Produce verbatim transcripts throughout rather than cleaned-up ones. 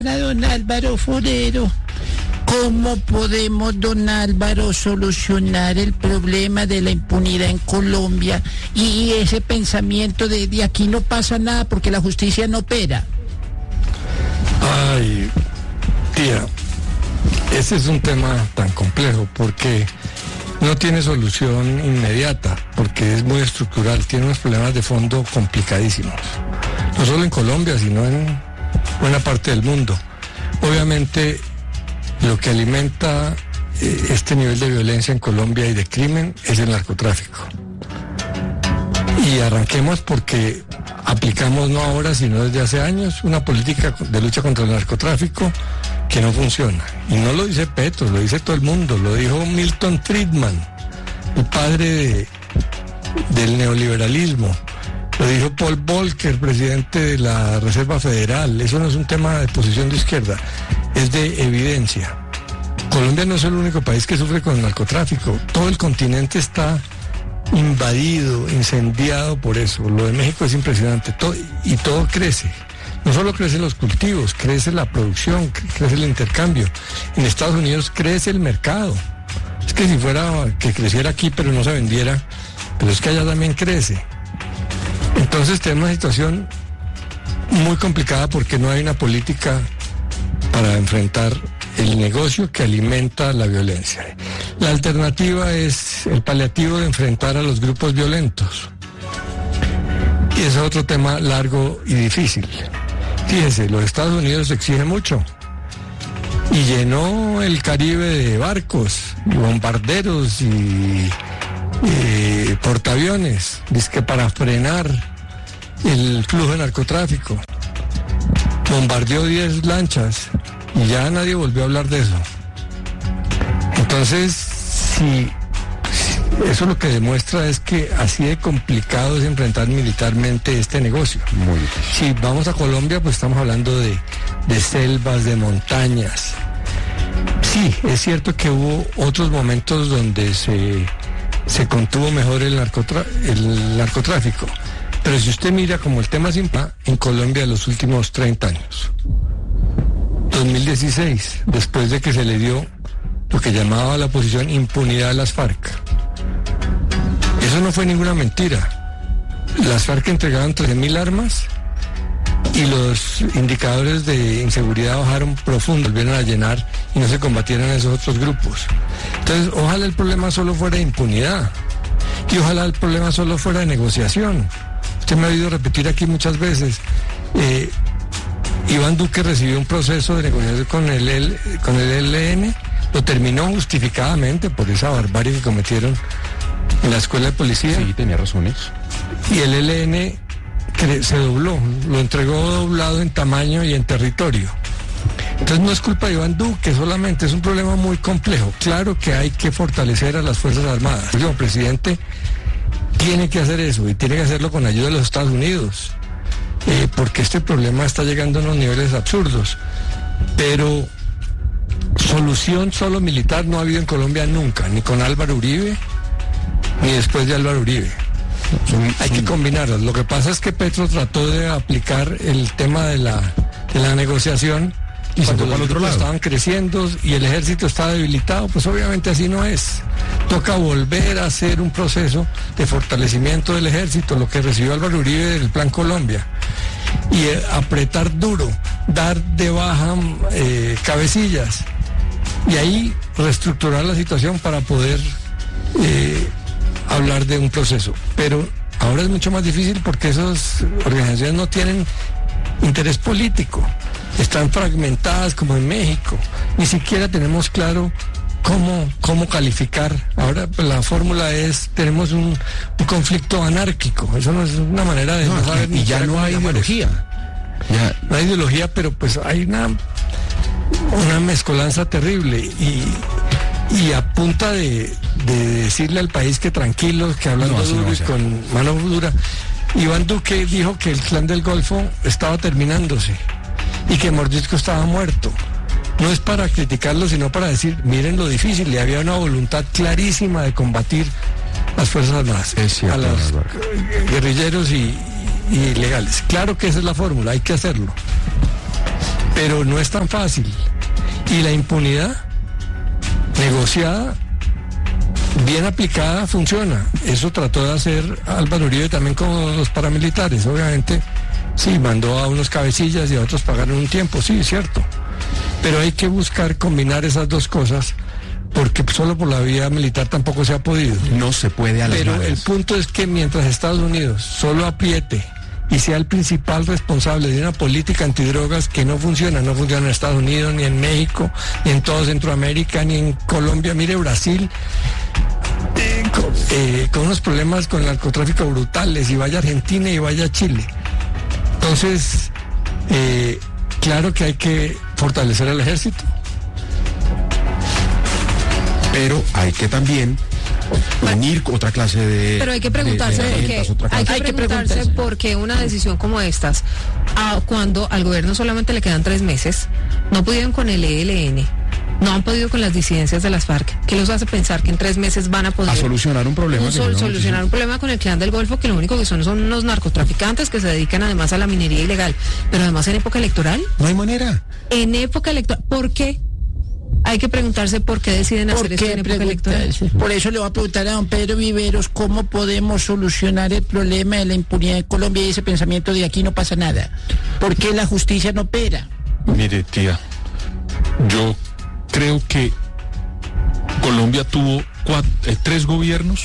A don Álvaro Forero, ¿cómo podemos, don Álvaro, solucionar el problema de la impunidad en Colombia y, y ese pensamiento de, de aquí no pasa nada porque la justicia no opera? Ay, tía, ese es un tema tan complejo porque no tiene solución inmediata, porque es muy estructural, tiene unos problemas de fondo complicadísimos, no solo en Colombia, sino en buena parte del mundo. Obviamente, lo que alimenta eh, este nivel de violencia en Colombia y de crimen es el narcotráfico. Y arranquemos porque aplicamos no ahora, sino desde hace años, una política de lucha contra el narcotráfico que no funciona. Y no lo dice Petro, lo dice todo el mundo, lo dijo Milton Friedman, el padre de, del neoliberalismo. Lo dijo Paul Volcker, presidente de la Reserva Federal. Eso no es un tema de posición de izquierda, es de evidencia. Colombia no es el único país que sufre con el narcotráfico. Todo el continente está invadido, incendiado por eso. Lo de México es impresionante. Todo, y todo crece. No solo crecen los cultivos, crece la producción, crece el intercambio. En Estados Unidos crece el mercado. Es que si fuera que creciera aquí pero no se vendiera, pero es que allá también crece. Entonces tenemos una situación muy complicada porque no hay una política para enfrentar el negocio que alimenta la violencia. La alternativa es el paliativo de enfrentar a los grupos violentos. Y ese es otro tema largo y difícil. Fíjese, los Estados Unidos exigen mucho y llenó el Caribe de barcos, y bombarderos y eh, portaaviones, dizque para frenar el flujo de narcotráfico. Bombardeó diez lanchas y ya nadie volvió a hablar de eso. Entonces, si, si eso lo que demuestra es que así de complicado es enfrentar militarmente este negocio. Muy si vamos a Colombia, pues estamos hablando de, de selvas, de montañas. Sí, es cierto que hubo otros momentos donde se, se contuvo mejor el, narcotra, el narcotráfico. Pero si usted mira como el tema simple en Colombia de los últimos treinta años, dos mil dieciséis, después de que se le dio lo que llamaba a la oposición impunidad a las FARC. Eso no fue ninguna mentira. Las FARC entregaban trece mil armas y los indicadores de inseguridad bajaron profundo, volvieron a llenar y no se combatieron esos otros grupos. Entonces, ojalá el problema solo fuera de impunidad y ojalá el problema solo fuera de negociación. Usted me ha oído repetir aquí muchas veces, eh, Iván Duque recibió un proceso de negociación con el, con el E L N, lo terminó justificadamente por esa barbarie que cometieron en la escuela de policía. Sí, tenía razones. Y el E L N se dobló, lo entregó doblado en tamaño y en territorio. Entonces no es culpa de Iván Duque solamente, es un problema muy complejo. Claro que hay que fortalecer a las Fuerzas Armadas. El presidente tiene que hacer eso y tiene que hacerlo con ayuda de los Estados Unidos, eh, porque este problema está llegando a unos niveles absurdos. Pero solución solo militar no ha habido en Colombia nunca, ni con Álvaro Uribe, ni después de Álvaro Uribe. Hay que combinarlas. Lo que pasa es que Petro trató de aplicar el tema de la, de la negociación y cuando los grupos estaban creciendo y el ejército estaba debilitado, pues obviamente así no es. Toca volver a hacer un proceso de fortalecimiento del ejército, lo que recibió Álvaro Uribe del Plan Colombia, y eh, apretar duro, dar de baja eh, cabecillas y ahí reestructurar la situación para poder eh, hablar de un proceso. Pero ahora es mucho más difícil porque esas organizaciones no tienen interés político, están fragmentadas como en México, ni siquiera tenemos claro cómo, cómo calificar. Ahora pues, la fórmula es, tenemos un, un conflicto anárquico, eso no es una manera de no, no saber y ni ya no hay ideología. Ya. No hay ideología, pero pues hay una, una mezcolanza terrible y, y a punta de, de decirle al país que tranquilos, que hablando no, duro no, y sea. con mano dura. Iván Duque dijo que el Clan del Golfo estaba terminándose y que Mordisco estaba muerto. No es para criticarlo, sino para decir, miren lo difícil, y había una voluntad clarísima de combatir las Fuerzas Armadas, es cierto, a los guerrilleros y, y ilegales. Claro que esa es la fórmula, hay que hacerlo. pero no es tan fácil. Y la impunidad negociada, bien aplicada, funciona. Eso trató de hacer Álvaro Uribe también con los paramilitares. Obviamente, sí, mandó a unos cabecillas y a otros pagaron un tiempo, sí, es cierto. Pero hay que buscar combinar esas dos cosas, porque solo por la vía militar tampoco se ha podido. No se puede a las Pero malas. el punto es que mientras Estados Unidos solo apriete y sea el principal responsable de una política antidrogas que no funciona, no funciona en Estados Unidos, ni en México, ni en todo Centroamérica, ni en Colombia. Mire Brasil, eh, con, eh, con unos problemas con el narcotráfico brutales, y vaya Argentina y vaya Chile. Entonces, eh, claro que hay que fortalecer el ejército. Pero hay que también unir otra clase de... Pero hay que preguntarse, de- de por qué, herramientas, otra hay que clase. Hay que preguntarse preguntarse. por qué una decisión como estas, a, cuando al gobierno solamente le quedan tres meses, no pudieron con el E L N, no han podido con las disidencias de las FARC. ¿Qué los hace pensar que en tres meses van a poder A solucionar un problema. un que sol- no- solucionar un problema con el clan del Golfo, que lo único que son son unos narcotraficantes que se dedican además a la minería ilegal, pero además en época electoral? No hay manera. En época electoral, ¿por qué? Hay que preguntarse por qué deciden ¿Por hacer esto qué en época electoral. preguntarse? Por eso le voy a preguntar a don Pedro Viveros cómo podemos solucionar el problema de la impunidad en Colombia y ese pensamiento de aquí no pasa nada. ¿Por qué la justicia no opera? Mire, tía, yo creo que Colombia tuvo cuatro, eh, tres gobiernos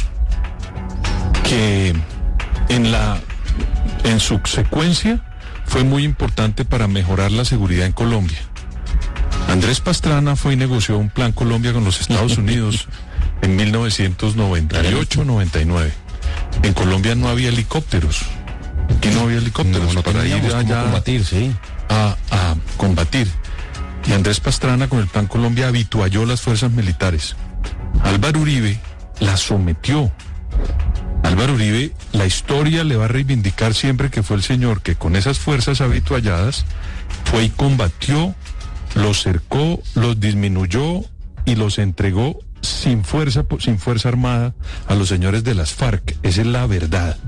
que en la en su secuencia fue muy importante para mejorar la seguridad en Colombia. Andrés Pastrana fue y negoció un plan Colombia con los Estados Unidos en mil novecientos noventa y ocho noventa y nueve. En Colombia no había helicópteros. Aquí no había helicópteros No, no para ir teníamos cómo allá combatir, sí. a, a combatir. Y Andrés Pastrana con el Plan Colombia habitualló las fuerzas militares. Álvaro Uribe las sometió. Álvaro Uribe, la historia le va a reivindicar siempre que fue el señor que con esas fuerzas habitualladas fue y combatió, los cercó, los disminuyó y los entregó sin fuerza, sin fuerza armada a los señores de las FARC. Esa es la verdad.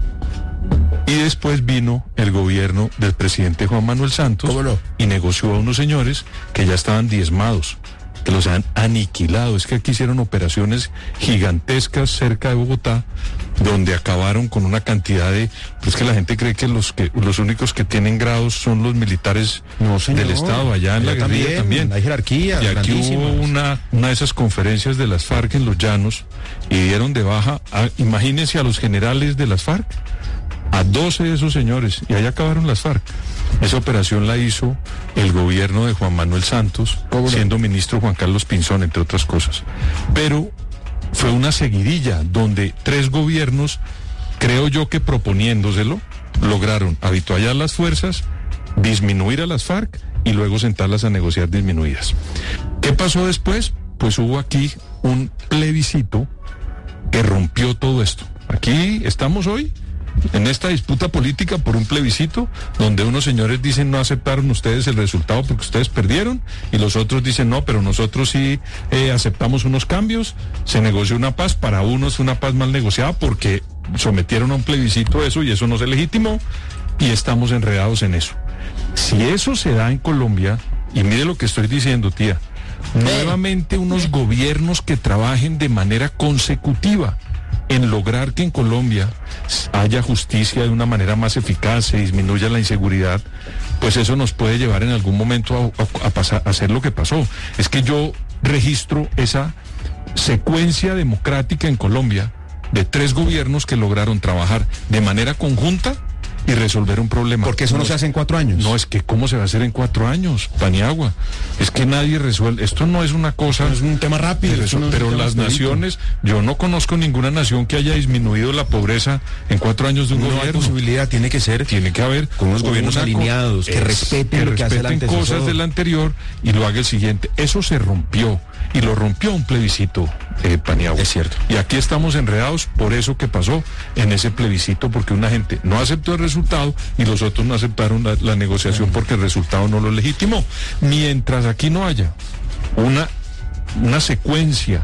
Y después vino el gobierno del presidente Juan Manuel Santos ¿Cómo no? y negoció a unos señores que ya estaban diezmados, que los han aniquilado. Es que aquí hicieron operaciones gigantescas cerca de Bogotá, donde acabaron con una cantidad de... Pues que la gente cree que los que los únicos que tienen grados son los militares No, señor. del Estado, allá en la Allá guerrilla también. Hay jerarquías Y aquí hubo grandísimas. una, una de esas conferencias de las FARC en los llanos y dieron de baja, a, imagínense a los generales de las FARC, a doce de esos señores, y ahí acabaron las FARC. Esa operación la hizo el gobierno de Juan Manuel Santos, siendo ministro Juan Carlos Pinzón, entre otras cosas. Pero fue una seguidilla donde tres gobiernos, creo yo que proponiéndoselo, lograron habituallar las fuerzas, disminuir a las FARC y luego sentarlas a negociar disminuidas. ¿Qué pasó después? Pues hubo aquí un plebiscito que rompió todo esto. Aquí estamos hoy en esta disputa política por un plebiscito donde unos señores dicen no aceptaron ustedes el resultado porque ustedes perdieron y los otros dicen no, pero nosotros sí eh, aceptamos unos cambios, se negoció una paz, para unos una paz mal negociada porque sometieron a un plebiscito eso y eso no se legitimó y estamos enredados en eso. Si eso se da en Colombia, y mire lo que estoy diciendo, tía, nuevamente unos gobiernos que trabajen de manera consecutiva en lograr que en Colombia haya justicia de una manera más eficaz, se disminuya la inseguridad, pues eso nos puede llevar en algún momento a, a, a pasar, a hacer lo que pasó. Es que yo registro esa secuencia democrática en Colombia de tres gobiernos que lograron trabajar de manera conjunta y resolver un problema. Porque eso no, no se hace en cuatro años. No, es que ¿cómo se va a hacer en cuatro años, Paniagua? Es que nadie resuelve. Esto no es una cosa... No es un tema rápido. Pero, eso, no es pero un las tema naciones, yo no conozco ninguna nación que haya disminuido la pobreza en cuatro años de un no gobierno. hay posibilidad, tiene que ser... Tiene que haber con unos gobiernos una alineados, que es, respeten que lo que hace el respeten antecesor. cosas del anterior y lo haga el siguiente. Eso se rompió y lo rompió un plebiscito, eh, Paniagua. Es cierto. Y aquí estamos enredados por eso que pasó en ese plebiscito, porque una gente no aceptó el resultado y los otros no aceptaron la, la negociación porque el resultado no lo legitimó. Mientras aquí no haya una, una secuencia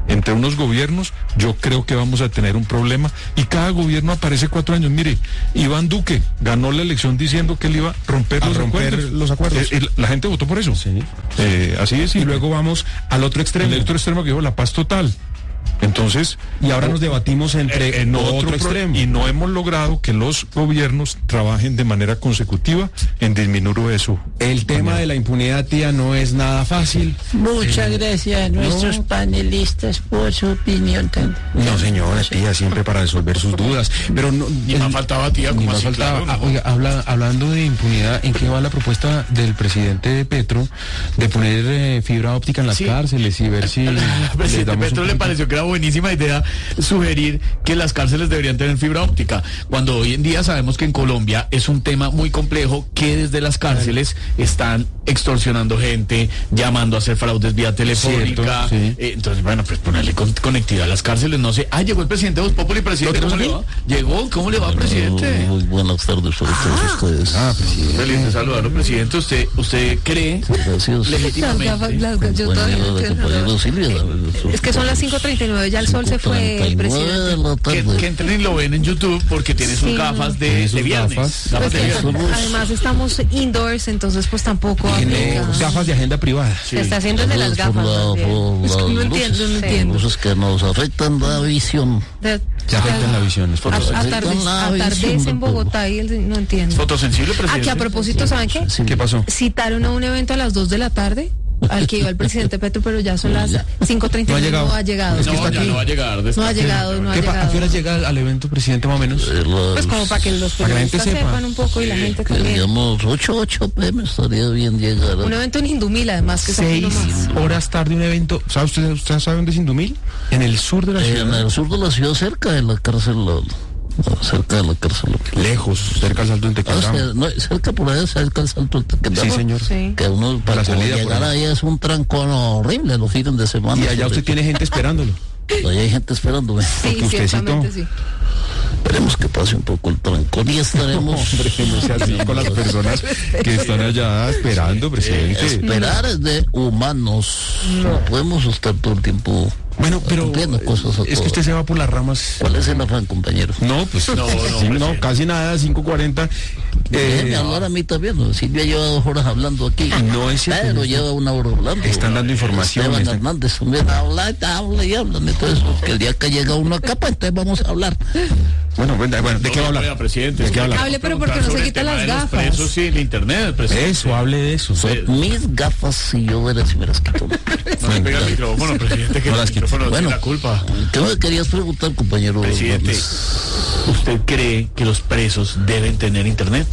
entre unos gobiernos, yo creo que vamos a tener un problema y cada gobierno aparece cuatro años. Mire, Iván Duque ganó la elección diciendo que él iba a romper, A los, romper acuerdos. los acuerdos. Eh, eh, la gente votó por eso. Sí. Eh, así es. Y luego vamos al otro extremo. el otro extremo que dijo la paz total. Entonces, Y ahora nos debatimos entre eh, en otro, otro pro- extremo. y no hemos logrado que los gobiernos trabajen de manera consecutiva en disminuir eso. El tema de la impunidad, tía, no es nada fácil. Muchas gracias a nuestros no. panelistas por su opinión tan... No, señora, tía, siempre para resolver sus dudas. Pero no, Ni más faltaba, tía, Ni como más así, faltaba. claro, Ah, ¿no? oiga, habla, hablando de impunidad, ¿en qué va la propuesta del presidente Petro de poner eh, fibra óptica en las Sí. cárceles y ver si Al les presidente damos Petro un le punto? pareció que era buenísima idea sugerir que las cárceles deberían tener fibra óptica, cuando hoy en día sabemos que en Colombia es un tema muy complejo, que desde las cárceles están extorsionando gente, llamando a hacer fraudes vía telefónica. Cierto, sí. Eh, entonces, bueno, pues ponerle con- conectividad a las cárceles, no sé. Ah, llegó el presidente de Voz Populi, presidente, ¿Lo ¿cómo le va? tenemos Llegó, ¿cómo le va, presidente? Muy buenas tardes para todos ustedes. Ah, presidente. Feliz de saludarlo, presidente. ¿Usted, usted cree Gracias. legítimamente? Las gafas, las gafas, yo Buen todavía día no de entiendo. compañero Silvia. Es que son las cinco treinta y nueve, ya el sol se fue, el cinco treinta y nueve presidente. de la Que, tarde. que entren y lo ven en YouTube porque tiene sus Sí. gafas de, Tiene sus de viernes. gafas. Gafas Pues de que- viernes. Somos- además estamos indoors, entonces pues tampoco Tiene aplica. gafas de agenda privada. Se está haciendo el de las Por gafas. la- más bien. por Es que las no luces, entiendo, no las entiendo. luces que nos afectan la visión. De- Se afectan la visión. es por a- eso. Afectan atarde- la Atardece visión en del Bogotá y el, no entiendo. Fotosensible, Ah, presidente. que a propósito, ¿saben qué? ¿Qué pasó? Citaron a un evento a las dos de la tarde al que iba el presidente Petro, pero ya son las cinco treinta y nueve, No ha no ha llegado. Es que No, está ya aquí. no va a llegar. No ha llegado, no ha ¿Qué pa- ¿A llegado. qué hora llega al evento, presidente, más o menos? Eh, las- Pues como para que los Para que la gente periodistas sepa. sepan un poco y la gente también. Digamos, ocho, ocho pm estaría bien llegar. Un evento en Indumil, además, que es aquí Seis nomás. horas tarde un evento. ¿Sabe usted, usted sabe dónde es Indumil? En el sur de la En ciudad. el sur de la ciudad, cerca de la cárcel. la- la- Cerca de la cárcel. Lejos, cerca al salto de Ah, Tequendama. sí, no, cerca por allá, cerca del salto del Tequendama. Sí, señor. Sí. Que uno Para para la salida por llegar ahí. ahí es un trancón horrible los fines de semana. Y allá usted tiene gente esperándolo. Allá hay gente esperándome. Sí, Porque usted ciertamente citó. sí. Esperemos que pase un poco el trancón y estaremos. Hombre, que no sea así con las personas que están allá esperando, presidente. Esperar es de humanos. No podemos estar todo el tiempo. Bueno, pero cumpliendo cosas a es que todas. usted se va por las ramas. ¿Cuál es el afán, compañero? No, pues No, no, sí, presidente. no, casi nada, cinco cuarenta. Déjeme Eh, hablar a mí también. ¿No? Silvia lleva dos horas hablando aquí. No es cierto, Pero no está- lleva una hora hablando. Están dando información, Esteban están- Hernández también habla, habla y habla. Entonces, que el día que llega uno acá, pues entonces vamos a hablar. bueno, bueno, bueno, ¿de qué va a Oiga, hablar? presidente. ¿De qué habla? Hable, pero porque no se Sobre el quita tema las de los gafas. presos y el internet, presidente. Eso, hable de eso. Son mis gafas si yo veré si me las quito. No le pega el micrófono, presidente, que No el las quito. micrófono no Bueno. tiene la culpa. ¿Qué me querías preguntar, compañero? Presidente, ¿usted cree que los presos deben tener internet?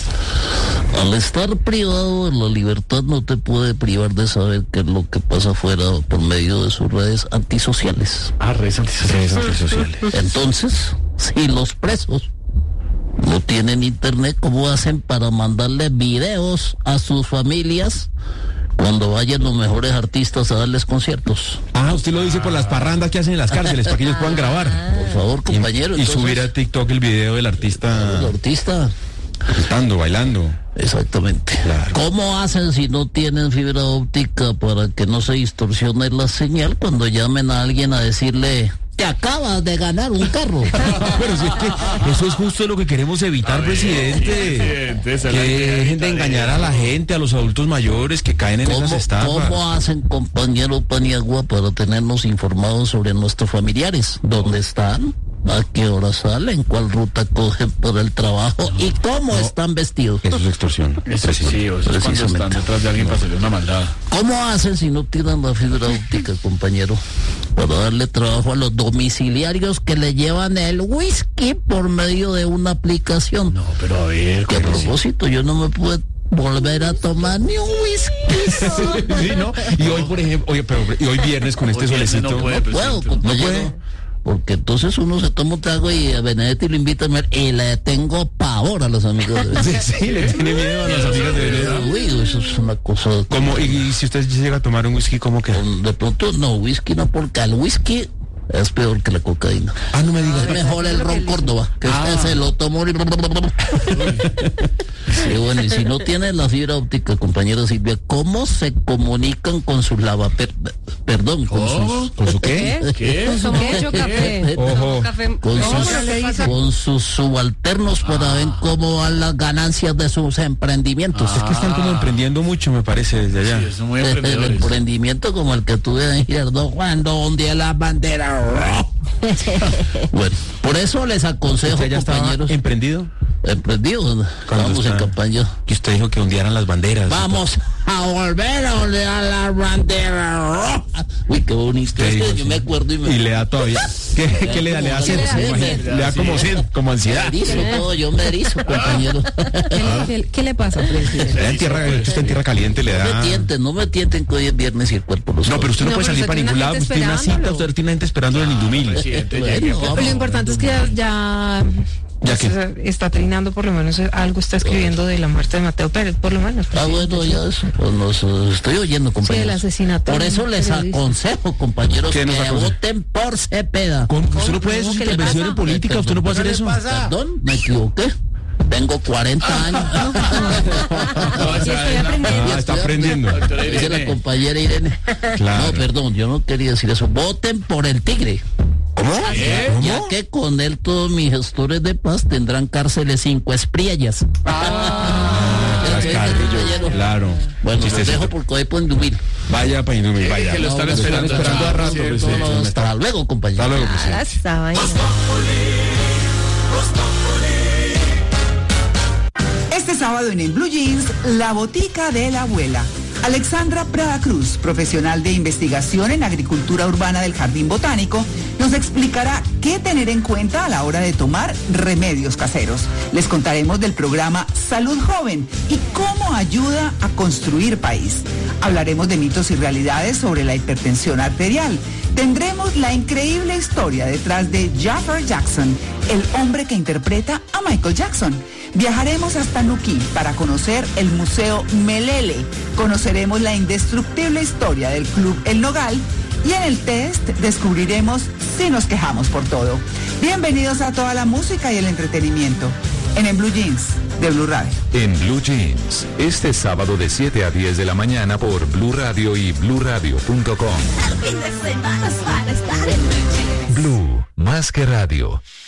Al estar privado de la libertad no te puede privar de saber qué es lo que pasa afuera por medio de sus redes antisociales. Ah, redes antisociales. Redes antisociales. Entonces, si los presos no tienen internet, ¿cómo hacen para mandarle videos a sus familias cuando vayan los mejores artistas a darles conciertos? Ah, usted lo dice por las parrandas que hacen en las cárceles, para que ellos puedan grabar. Por favor, compañero. Y, y entonces, subir a TikTok el video del el artista artista. cantando, bailando. Exactamente. Claro. ¿Cómo hacen si no tienen fibra óptica para que no se distorsione la señal cuando llamen a alguien a decirle, te acabas de ganar un carro? Pero si es que eso es justo lo que queremos evitar, presidente. presidente, esa es la Que idea, dejen de evitar engañar a la gente, a los adultos mayores que caen en esas ¿Cómo, estafas. ¿Cómo hacen, compañero Paniagua, para tenernos informados sobre nuestros familiares? ¿Dónde están? ¿A qué hora salen? ¿Cuál ruta cogen para el trabajo? ¿Y cómo están vestidos? Eso es extorsión. Eso sí, sí, o eso es cuando están detrás de alguien para hacerle una maldad. ¿Cómo hacen si no tiran la fibra óptica, compañero? Para darle trabajo a los domiciliarios que le llevan el whisky por medio de una aplicación. No, pero a ver, Que a ¿cómo así? propósito, yo no me pude volver a tomar ni un whisky. Sí, ¿no? Y hoy, por ejemplo, oye, pero y hoy viernes con este Hoy viernes solecito. no puede, No puedo, presidente. compañero. puede. Porque entonces uno se toma un trago y a Benedetti lo invita a comer y le tengo pavor a los amigos de Sí, Benedetti. sí, le tiene miedo a las amigas de Venezuela. Uy, eso es una cosa. ¿Cómo? Y, y si usted llega a tomar un whisky, ¿cómo que? De pronto, no, whisky no, porque al whisky es peor que la cocaína. Ah, no me digas. Es mejor el ron Córdoba, que Ah. usted se lo tomó y... Sí, bueno, y si no tienen la fibra óptica, compañera Silvia, ¿cómo se comunican con sus lava... per- perdón, con sus... ¿Con su qué? ¿Qué? Con su mucho café. Ojo. Café. Con No, sus, no le pasa. con sus subalternos para ver cómo van las ganancias de sus emprendimientos. Es que están como emprendiendo mucho, me parece, desde allá. Sí, son muy El emprendedores. emprendimiento como el que tuve en Izquierdo cuando hundía la bandera. Bueno, por eso les aconsejo, ¿Usted ya estaba compañeros, emprendido? emprendidos, vamos en está- campaña. Que usted dijo que hundieran las banderas. Vamos a volver a ondear la bandera. Uy, qué bonito. Usted Es que dijo, yo sí. me acuerdo y me... Y le da todavía. ¿Qué, qué le da? Le da sed. ¿Qué le da? Imagínate, Le da como Sí. sed, como Me ansiedad. erizo todo, yo me erizo, compañero. ¿Qué le, qué- qué le pasa, presidente? Le da en tierra, que usted en tierra caliente le No da. me tienten, no me tienten que hoy es viernes y el cuerpo lo sabe. No, pero usted no, No, puede pero salir usted para tiene ningún una lado. gente Usted tiene una cita, esperándolo. usted tiene una gente esperándolo en el Indumil. Presidente, Bueno, llegue. vamos. Pero lo importante es que ya, ya, ¿Ya pues, qué? está trinando, por lo menos algo está escribiendo de la muerte de Mateo Pérez, por lo menos. Ah, presidente. bueno, ya eso, pues nos eh, estoy oyendo, compañeros. el asesinato Por de eso un les periodista. aconsejo, compañeros, ¿Qué que nos aconseja? voten por Cepeda. ¿Cómo? Usted no puede hacer ¿Cómo? su ¿Qué le intervención pasa? en política, usted no puede hacer eso. Perdón, me equivoqué. Tengo cuarenta años. No, Sí, esa estoy es la- aprendiendo. Ah, está aprendiendo. Doctora Dice la Irene. compañera Irene. Claro. No, perdón, yo no quería decir eso. Voten por el tigre. ¿Cómo? ¿Qué? Ya que con él todos mis gestores de paz tendrán cárceles cinco espriellas. Las Ese Carrillo, compañero. claro. Bueno, los Chistecito. dejo porque hoy pueden dormir. Vaya para Indumil, vaya. Que lo están No, esperando. esperando a rato, ¿cierto? presidente. No, no, hasta luego, compañero. Hasta luego, presidente. Ah, esa vaina. Este sábado en En Blue Jeans, la botica de la abuela. Alexandra Prada Cruz, profesional de investigación en agricultura urbana del Jardín Botánico, nos explicará qué tener en cuenta a la hora de tomar remedios caseros. Les contaremos del programa Salud Joven y cómo ayuda a construir país. Hablaremos de mitos y realidades sobre la hipertensión arterial. Tendremos la increíble historia detrás de Jafar Jackson, el hombre que interpreta a Michael Jackson. Viajaremos hasta Nuquí para conocer el Museo Melele. Conoceremos la indestructible historia del Club El Nogal y en el test descubriremos si nos quejamos por todo. Bienvenidos a toda la música y el entretenimiento en En Blue Jeans de Blue Radio. En Blue Jeans, este sábado de siete a diez de la mañana por Blue Radio y blue radio punto com. Blue, más que radio.